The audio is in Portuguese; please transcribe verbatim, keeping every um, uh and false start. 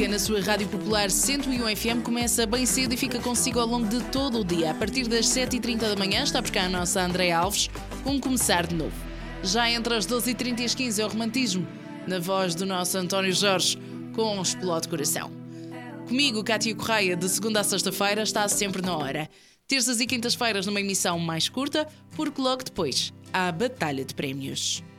na sua Rádio Popular cento e um F M começa bem cedo e fica consigo ao longo de todo o dia. A partir das sete e trinta da manhã está a buscar a nossa Andréa Alves com Começar de Novo. Já entre as doze e trinta e as quinze é o romantismo, na voz do nosso António Jorge, com Explode Coração. Comigo, Cátia Correia, de segunda a sexta-feira, está sempre na hora. Terças e quintas-feiras numa emissão mais curta, porque logo depois há a Batalha de Prémios.